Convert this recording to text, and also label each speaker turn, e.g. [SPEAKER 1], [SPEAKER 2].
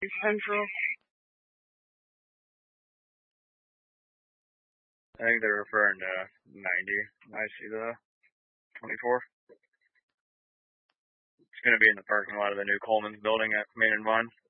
[SPEAKER 1] Central.
[SPEAKER 2] I think they're referring to 90. I see the 24. It's going to be in the parking lot of the new Coleman's building at Main and Vine.